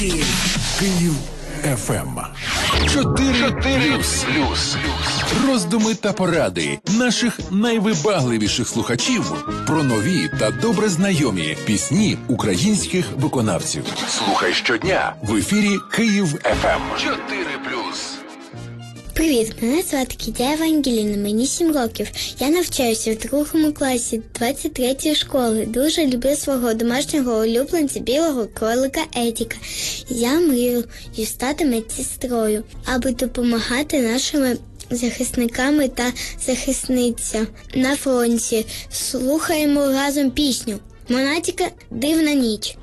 Київ ФМ. 4+. Роздуми та поради наших найвибагливіших слухачів про нові та добре знайомі пісні українських виконавців. Слухай щодня в ефірі Київ ФМ. 4+. Привіт, мене звати Кітяєва Ангеліна, мені 7 років. Я навчаюся в 2 класі 23-ї школи. Дуже люблю свого домашнього улюбленця білого кролика Едіка. Я мрію стати медсестрою, аби допомагати нашим захисниками та захисницям на фронті. Слухаємо разом пісню «Монатіка. Дивна ніч».